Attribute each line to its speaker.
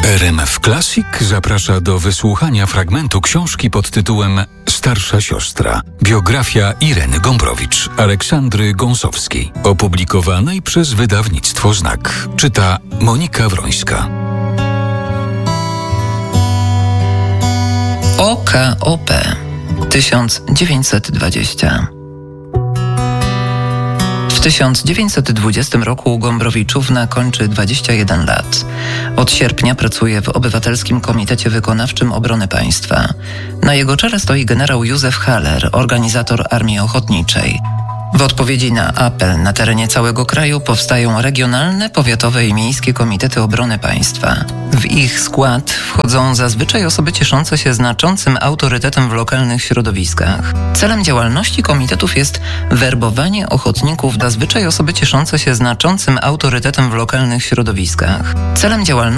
Speaker 1: RMF Classic zaprasza do wysłuchania fragmentu książki pod tytułem Starsza siostra. Biografia Ireny Gombrowicz, Aleksandry Gąsowskiej. Opublikowanej przez wydawnictwo Znak. Czyta Monika Wrońska.
Speaker 2: OKOP 1920. W 1920 roku Gombrowiczówna kończy 21 lat. Od sierpnia pracuje w Obywatelskim Komitecie Wykonawczym Obrony Państwa. Na jego czele stoi generał Józef Haller, organizator Armii Ochotniczej. W odpowiedzi na apel na terenie całego kraju powstają regionalne, powiatowe i miejskie komitety obrony państwa. W ich skład wchodzą zazwyczaj osoby cieszące się znaczącym autorytetem w lokalnych środowiskach. Celem działalności komitetów jest werbowanie ochotników, zazwyczaj osoby cieszące się znaczącym autorytetem w lokalnych środowiskach. Celem działalności